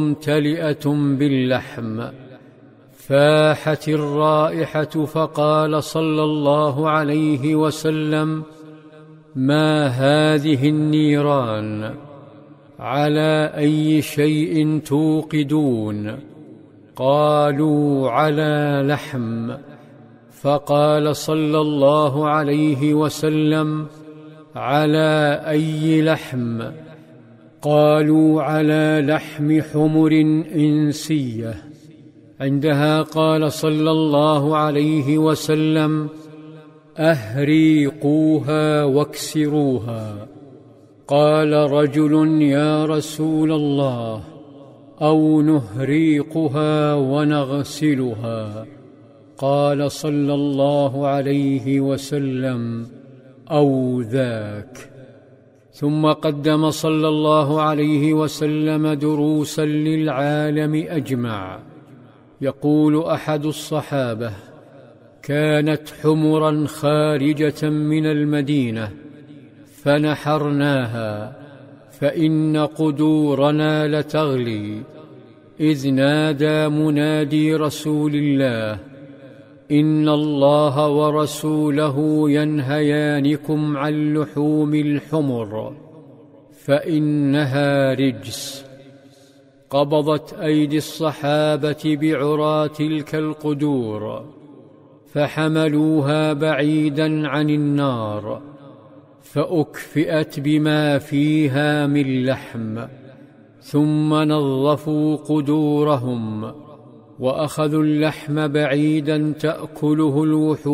ممتلئة باللحم. فاحت الرائحة، فقال صلى الله عليه وسلم: ما هذه النيران؟ على أي شيء توقدون؟ قالوا: على لحم. فقال صلى الله عليه وسلم: على أي لحم؟ قالوا: على لحم حمر إنسية. عندها قال صلى الله عليه وسلم: أهريقوها واكسروها. قال رجل: يا رسول الله، أو نهريقها ونغسلها؟ قال صلى الله عليه وسلم: أو ذاك. ثم قدم صلى الله عليه وسلم دروسا للعالم أجمع. يقول أحد الصحابة: كانت حمرا خارجة من المدينة فنحرناها، فإن قدورنا لتغلي، إذ نادى منادي رسول الله: إن الله ورسوله ينهيانكم عن لحوم الحمر فإنها رجس. قبضت أيدي الصحابة بعرى تلك القدور، فحملوها بعيدا عن النار، فأكفئت بما فيها من لحم، ثم نظفوا قدورهم وأخذوا اللحم بعيدا تأكله الوحوش